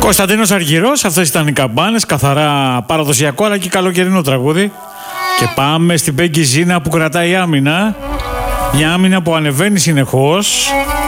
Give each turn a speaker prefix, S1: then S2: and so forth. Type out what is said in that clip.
S1: Κωνσταντίνος Αργυρός, αυτές ήταν οι καμπάνες, καθαρά παραδοσιακό αλλά και καλοκαιρινό τραγούδι. Και πάμε στην Πέγκη Ζήνα που κρατάει άμυνα. Μια άμυνα που ανεβαίνει συνεχώς.